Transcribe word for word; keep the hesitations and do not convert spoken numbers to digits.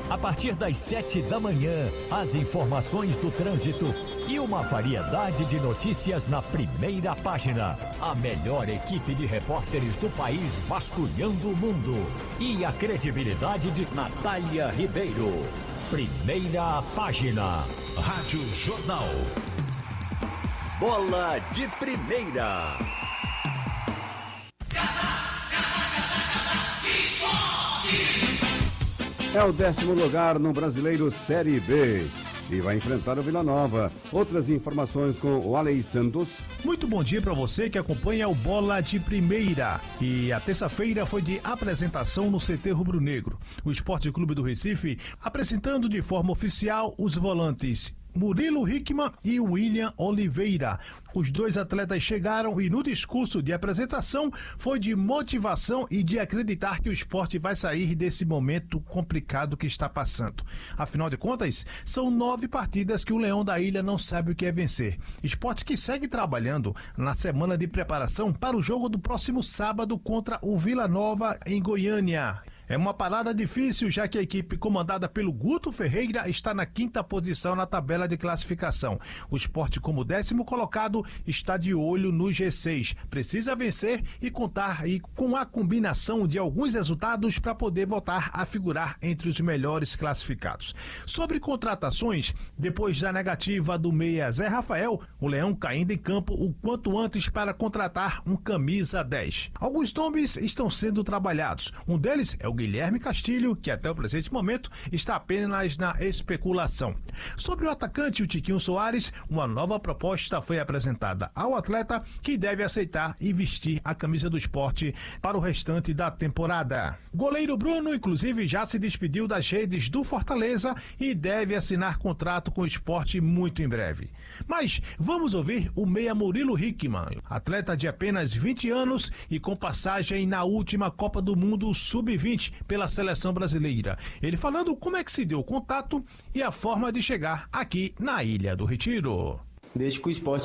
A partir das sete da manhã, as informações do trânsito e uma variedade de notícias na primeira página. A melhor equipe de repórteres do país vasculhando o mundo. E a credibilidade de Natália Ribeiro. Primeira página. Rádio Jornal. Bola de primeira. É o décimo lugar no Brasileiro Série B e vai enfrentar o Vila Nova. Outras informações com o Alei Santos. Muito bom dia para você que acompanha o Bola de Primeira. E a terça-feira foi de apresentação no C T Rubro Negro. O Esporte Clube do Recife apresentando de forma oficial os volantes Murilo Hickman e William Oliveira. Os dois atletas chegaram e no discurso de apresentação foi de motivação e de acreditar que o esporte vai sair desse momento complicado que está passando. Afinal de contas, são nove partidas que o Leão da Ilha não sabe o que é vencer. Esporte que segue trabalhando na semana de preparação para o jogo do próximo sábado contra o Vila Nova em Goiânia. É uma parada difícil, já que a equipe comandada pelo Guto Ferreira está na quinta posição na tabela de classificação. O Sport, como décimo colocado, está de olho no G seis. Precisa vencer e contar aí com a combinação de alguns resultados para poder voltar a figurar entre os melhores classificados. Sobre contratações, depois da negativa do meia Zé Rafael, o Leão caindo em campo o quanto antes para contratar um camisa dez. Alguns nomes estão sendo trabalhados. Um deles é o Guilherme Castilho, que até o presente momento está apenas na especulação. Sobre o atacante, o Tiquinho Soares, uma nova proposta foi apresentada ao atleta, que deve aceitar e vestir a camisa do esporte para o restante da temporada. Goleiro Bruno, inclusive, já se despediu das redes do Fortaleza e deve assinar contrato com o esporte muito em breve. Mas vamos ouvir o meia Murilo Hickman, atleta de apenas vinte anos e com passagem na última Copa do Mundo sub vinte pela seleção brasileira. Ele falando como é que se deu o contato e a forma de chegar aqui na Ilha do Retiro. Desde que o esporte